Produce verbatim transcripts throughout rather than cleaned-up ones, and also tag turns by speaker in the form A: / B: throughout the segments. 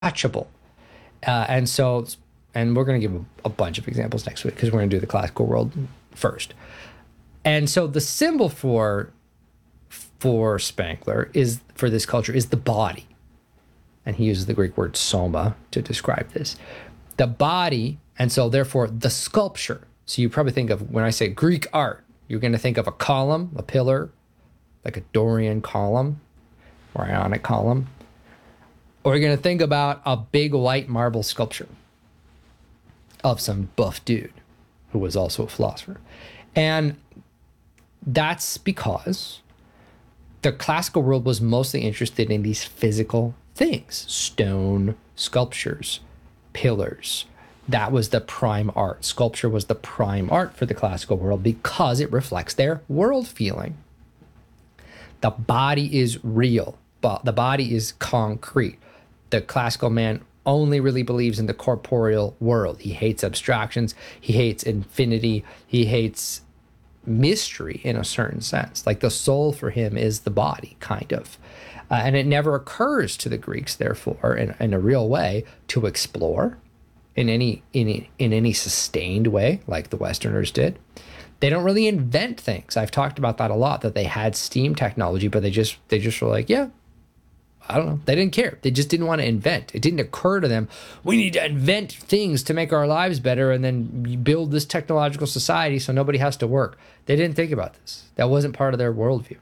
A: untouchable. Uh, and so, and we're going to give a, a bunch of examples next week because we're going to do the classical world first. And so the symbol for for Spengler is for this culture is the body. And he uses the Greek word soma to describe this. The body, and so therefore the sculpture. So you probably think of, when I say Greek art, you're going to think of a column, a pillar, like a Dorian column or Ionic column. Or you're going to think about a big white marble sculpture of some buff dude who was also a philosopher. And that's because the classical world was mostly interested in these physical things, stone, sculptures, pillars. That was the prime art. Sculpture was the prime art for the classical world because it reflects their world feeling. The body is real, but the body is concrete. The classical man only really believes in the corporeal world. He hates abstractions. He hates infinity. He hates mystery in a certain sense. Like the soul for him is the body, kind of. Uh, and it never occurs to the Greeks, therefore, in, in a real way, to explore in any in in any sustained way, like the Westerners did. They don't really invent things. I've talked about that a lot, that they had steam technology, but they just they just were like, yeah, I don't know. They didn't care. They just didn't want to invent. It didn't occur to them, we need to invent things to make our lives better and then build this technological society so nobody has to work. They didn't think about this. That wasn't part of their worldview.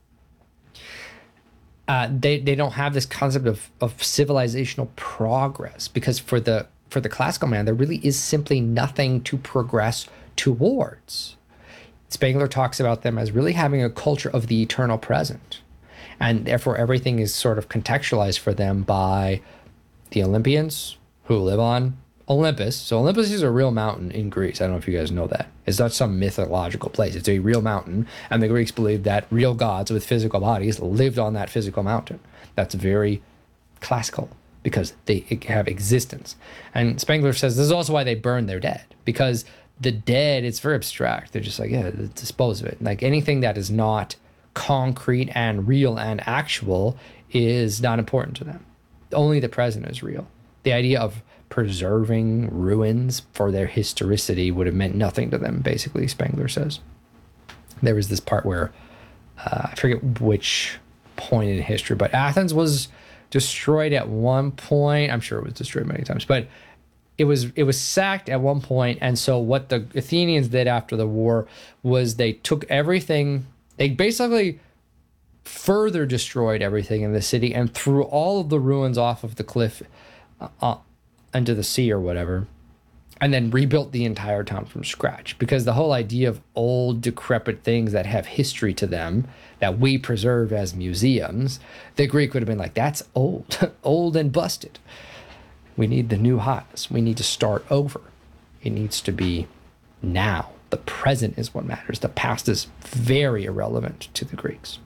A: Uh, they they don't have this concept of, of civilizational progress, because for the for the classical man, there really is simply nothing to progress towards. Spengler talks about them as really having a culture of the eternal present. And therefore, everything is sort of contextualized for them by the Olympians who live on Olympus. So Olympus is a real mountain in Greece. I don't know if you guys know that. It's not some mythological place. It's a real mountain. And the Greeks believed that real gods with physical bodies lived on that physical mountain. That's very classical because they have existence. And Spengler says this is also why they burn their dead, because the dead, it's very abstract. They're just like, yeah, dispose of it. Like anything that is not concrete and real and actual is not important to them. Only the present is real. The idea of preserving ruins for their historicity would have meant nothing to them, basically, Spengler says. There was this part where, uh, I forget which point in history, but Athens was destroyed at one point. I'm sure it was destroyed many times, but it was it was sacked at one point. And so what the Athenians did after the war was they took everything. They basically further destroyed everything in the city and threw all of the ruins off of the cliff uh, into the sea or whatever, and then rebuilt the entire town from scratch. Because the whole idea of old, decrepit things that have history to them that we preserve as museums, the Greek would have been like, that's old, old and busted. We need the new hotness. We need to start over. It needs to be now. The present is what matters. The past is very irrelevant to the Greeks.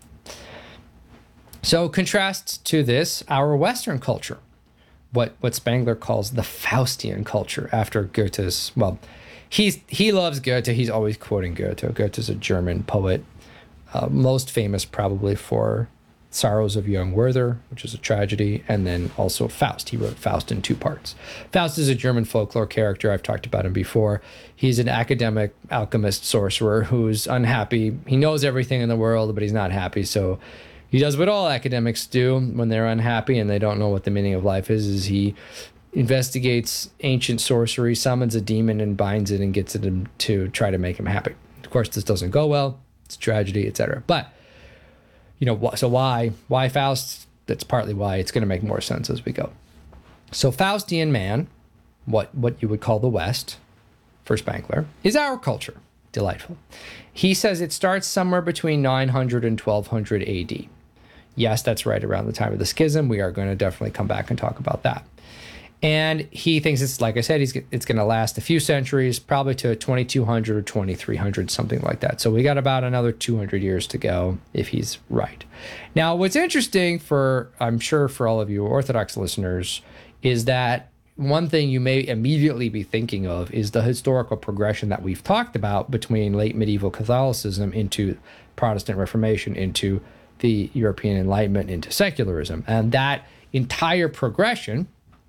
A: So contrast to this, our Western culture, what, what Spengler calls the Faustian culture after Goethe's, well, he's, he loves Goethe. He's always quoting Goethe. Goethe's a German poet, uh, most famous probably for Sorrows of Young Werther, which is a tragedy, and then also Faust. He wrote Faust in two parts. Faust is a German folklore character. I've talked about him before. He's an academic alchemist sorcerer who's unhappy. He knows everything in the world, but he's not happy. So he does what all academics do when they're unhappy and they don't know what the meaning of life is, is he investigates ancient sorcery, summons a demon and binds it and gets it to try to make him happy. Of course, this doesn't go well. It's a tragedy, et cetera. But you know, so why, why Faust? That's partly why. It's going to make more sense as we go. So Faustian man, what, what you would call the West, for Spengler, is our culture. Delightful. He says it starts somewhere between nine hundred and twelve hundred A D. Yes, that's right around the time of the schism. We are going to definitely come back and talk about that. And he thinks it's, like I said, he's, it's going to last a few centuries, probably to twenty-two hundred or twenty-three hundred, something like that. So we got about another two hundred years to go if he's right. Now, what's interesting for, I'm sure for all of you Orthodox listeners, is that one thing you may immediately be thinking of is the historical progression that we've talked about between late medieval Catholicism into Protestant Reformation, into the European Enlightenment, into secularism. And that entire progression